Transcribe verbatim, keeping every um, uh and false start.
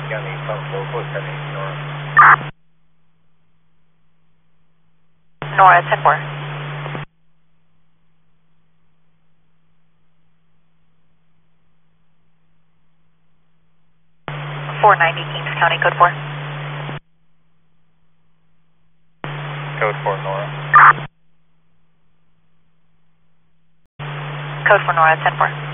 County, Buffalo, four seven eight, Nora. Nora, ten four. four ninety, Kings County, code four. Code four, Nora. Code four, Nora, ten four.